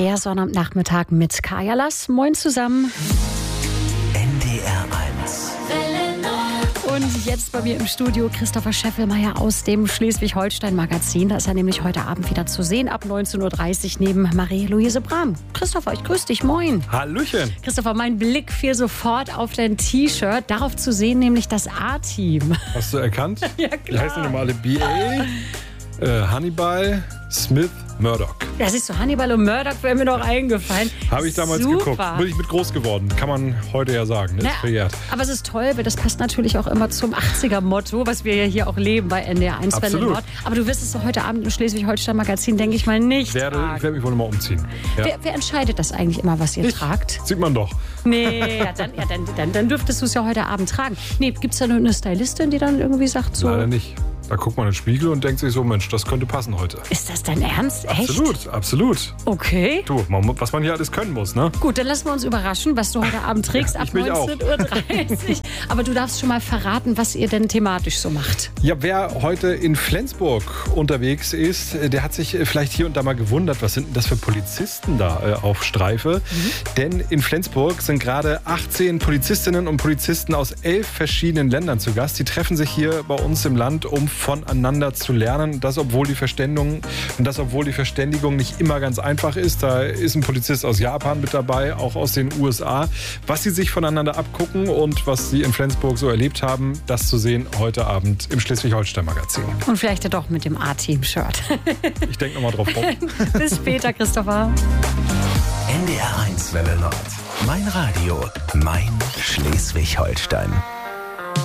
Der Sonnabendnachmittag mit Kaya Lass. Moin zusammen. NDR 1. Und jetzt bei mir im Studio Christopher Scheffelmeier aus dem Schleswig-Holstein-Magazin. Da ist er nämlich heute Abend wieder zu sehen, ab 19.30 Uhr neben Marie-Louise Brahm. Christopher, ich grüße dich, moin. Hallöchen. Christopher, mein Blick fiel sofort auf dein T-Shirt. Darauf zu sehen nämlich das A-Team. Hast du erkannt? Ja, klar. Die heißen nochmal alle BA, Hannibal, Smith, Murdoch. Ja, siehst du, Hannibal und Murdoch wäre mir doch eingefallen. Habe ich damals Super. geguckt. Bin ich mit groß geworden. Kann man heute ja sagen. Ne? Ist verjährt. Aber es ist toll, weil das passt natürlich auch immer zum 80er-Motto, was wir ja hier auch leben bei NDR 1 Welle Absolut. Nord. Aber du wirst es doch heute Abend im Schleswig-Holstein-Magazin, denke ich mal, nicht Ich werde tragen. mich wohl mal umziehen. Ja. Wer entscheidet das eigentlich immer, was ihr tragt? Sieht man doch. Nee, dann dürftest du es ja heute Abend tragen. Nee, gibt es da nur eine Stylistin, die dann irgendwie sagt so... Leider nicht. Da guckt man in den Spiegel und denkt sich so, Mensch, das könnte passen heute. Ist das dein Ernst? Echt? Absolut. Okay. Du, was man hier alles können muss, ne? Gut, dann lassen wir uns überraschen, was du heute Abend trägst ab ich mich auch. 19.30 Uhr. Aber du darfst schon mal verraten, was ihr denn thematisch so macht. Ja, wer heute in Flensburg unterwegs ist, der hat sich vielleicht hier und da mal gewundert, was sind denn das für Polizisten da auf Streife? Denn in Flensburg sind gerade 18 Polizistinnen und Polizisten aus 11 verschiedenen Ländern zu Gast. Die treffen sich hier bei uns im Land, um voneinander zu lernen. Das, obwohl die Verständigung nicht immer ganz einfach ist. Da ist ein Polizist aus Japan mit dabei, auch aus den USA. Was sie sich voneinander abgucken und was sie in Flensburg so erlebt haben, das zu sehen heute Abend im Schleswig-Holstein-Magazin. Und vielleicht ja doch mit dem A-Team-Shirt. Ich denke nochmal drauf rum. Bis später, Christopher. NDR 1 Welle Nord. Mein Radio, mein Schleswig-Holstein.